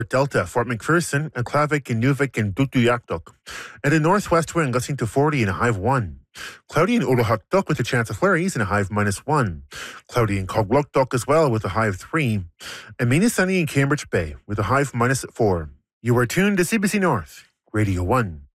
Delta, Fort McPherson, and Klavik, and Nuvik, and Tutuyaktuk. And a northwest wind gusting to 40 and a high of 1. Cloudy in Uluhaktuk with a chance of flurries and a high of -1. Cloudy in Kogluktuk as well with a high of 3. And mainly sunny in Cambridge Bay with a high of -4. You are tuned to CBC North, Radio 1.